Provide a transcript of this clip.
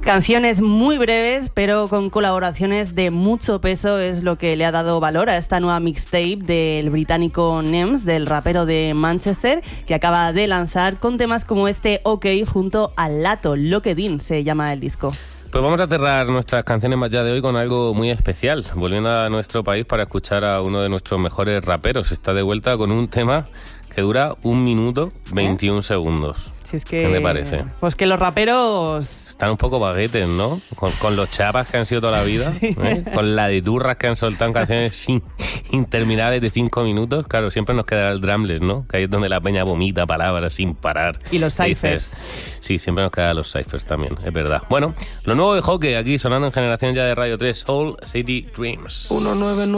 Canciones muy breves, pero con colaboraciones de mucho peso, es lo que le ha dado valor a esta nueva mixtape del británico Nems, del rapero de Manchester, que acaba de lanzar con temas como este OK junto al Lato. Locked-In se llama el disco. Pues vamos a cerrar nuestras canciones más ya de hoy con algo muy especial, volviendo a nuestro país para escuchar a uno de nuestros mejores raperos. Está de vuelta con un tema que dura 1 minuto 21 segundos. Si es que, ¿qué te parece? Pues que los raperos... Están un poco baguetes, ¿no? Con los chapas que han sido toda la vida, sí. Con la de turras que han soltado en canciones interminables de 5 minutos. Claro, siempre nos queda el drumless, ¿no? Que ahí es donde la peña vomita palabras sin parar. Y los cyphers. Sí, siempre nos quedan los cyphers también, es verdad. Bueno, lo nuevo de Hoque aquí sonando en Generación Ya de Radio 3, Soul City Dreams. 199